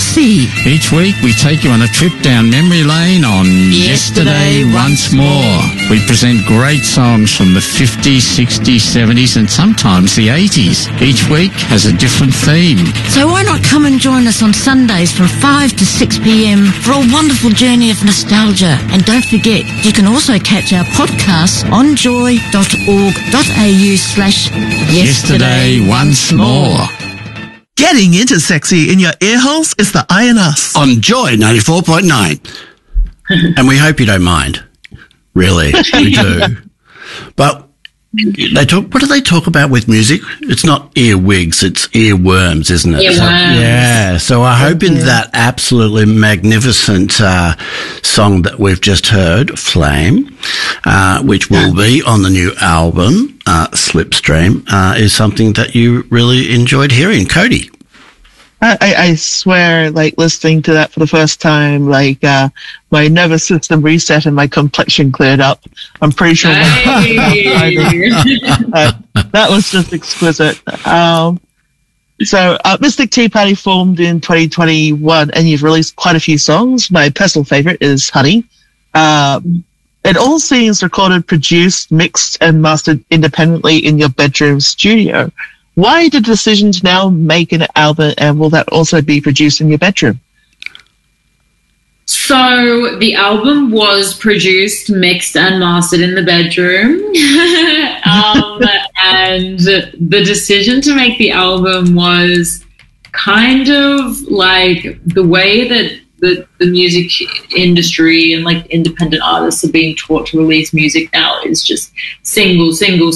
Sexy. Each week we take you on a trip down memory lane on Yesterday Once More. We present great songs from the 50s, 60s, 70s and sometimes the 80s. Each week has a different theme. So why not come and join us on Sundays from 5 to 6 p.m. for a wonderful journey of nostalgia. And don't forget, you can also catch our podcasts on joy.org.au/Yesterday Once More. Getting into sexy in your ear holes is the I and Us. On Joy 94.9. And we hope you don't mind. Really, we do. But what do they talk about with music? It's not earwigs, it's earworms, isn't it? Earworms. So I hope in that absolutely magnificent song that we've just heard, Flame, which will be on the new album, Slipstream, is something that you really enjoyed hearing. Cody? I swear, like, listening to that for the first time, like, my nervous system reset and my complexion cleared up. I'm pretty sure that was just exquisite. So Mystic Tea Party formed in 2021, and you've released quite a few songs. My personal favorite is Honey. It all seems recorded, produced, mixed, and mastered independently in your bedroom studio. Why the decision to now make an album, and will that also be produced in your bedroom? So the album was produced, mixed, and mastered in the bedroom. And the decision to make the album was kind of like the way that the music industry and like independent artists are being taught to release music now is just single,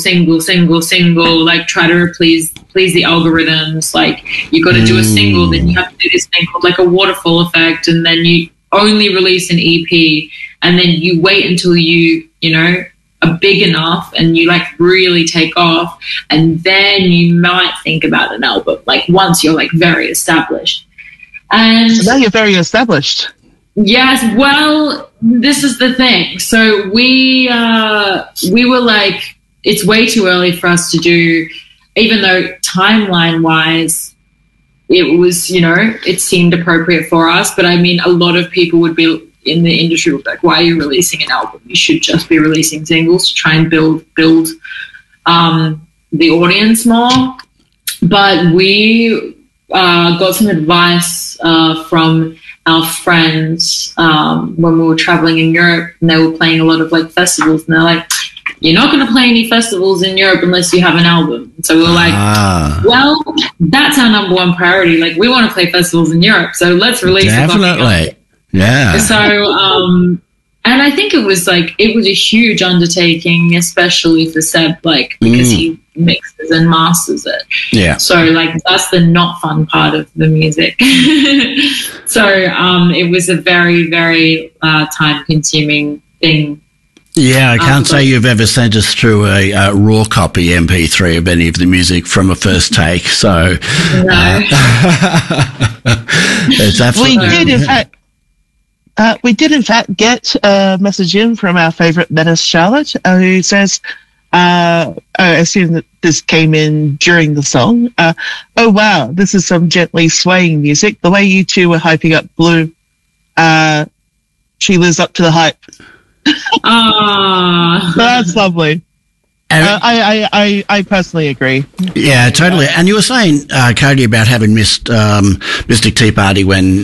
like try to please the algorithms. Like you got to do a single, then you have to do this thing called like a waterfall effect, and then you only release an EP, and then you wait until you know, are big enough and you like really take off, and then you might think about an album, like once you're like very established. And so now you're very established. Yes, well, this is the thing. So we were like, it's way too early for us to do, even though timeline-wise, it was, you know, it seemed appropriate for us. But I mean, a lot of people would be in the industry would be like, why are you releasing an album? You should just be releasing singles to try and build the audience more. But we got some advice from our friends when we were traveling in Europe, and they were playing a lot of like festivals, and they're like, you're not going to play any festivals in Europe unless you have an album. So we were like, well, that's our number one priority. Like, we want to play festivals in Europe, so let's release it. Definitely. Yeah. So, and I think it was a huge undertaking, especially for Seb, like, because he mixes and masters it. Yeah. So, like, that's the not fun part of the music. So, it was a very, very time-consuming thing. Yeah, I can't say you've ever sent us through a raw copy MP3 of any of the music from a first take. So, it's absolutely... We did in fact get a message in from our favourite Menace Charlotte, who says, I assume that this came in during the song. Oh wow, this is some gently swaying music. The way you two were hyping up Blue, she lives up to the hype. That's lovely. I personally agree. Yeah, totally. And you were saying, Cody, about having missed Mystic Tea Party when